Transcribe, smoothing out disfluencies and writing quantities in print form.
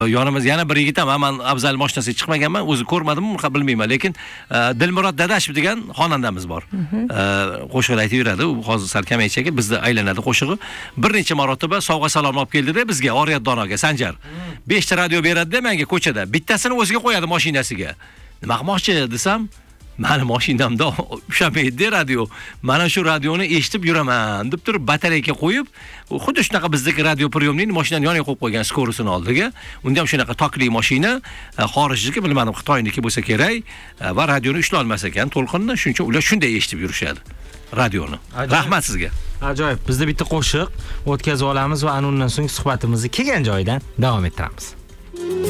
Yonimiz yana bir yigit ham, men Afzal mashinasiga chiqmaganman, o'zi ko'rmadim, bilmayman, lekin Dilmurod Dadashov degan xonandamiz bor. Qo'shiq aytib yuradi, u hozir sal kamaychagi, bizda aylanadi qo'shig'i. Bir necha marotaba sovg'a salom olib keldida bizga, Oriyat Donoga, Sanjar. 5 ta radio beradi-da menga ko'chada. Bittasini o'ziga qo'yadi mashinasiga. Nima qilmoqchi desam, mani mashinamda ushamaydi radio. Mana shu radioni eshitib yuraman deb turib batareyaga qo'yib, xuddi shunaqa bizdagi radio priyomnikni mashinani yoniga qo'yib qo'ygan, skorusini oldiga. Unda ham shunaqa tokli mashina, xorijniki, bilmadim, Xitoyniki bo'lsa kerak va radioni ushlay olmas ekan to'lqinni, shuning uchun ular shunday eshitib yurishadi radioni. Rahmat sizga. Ajoyib. Bizda bitta qo'shiq o'tkazib olamiz va undan so'ng suhbatimizni kelgan joyidan davom ettiramiz.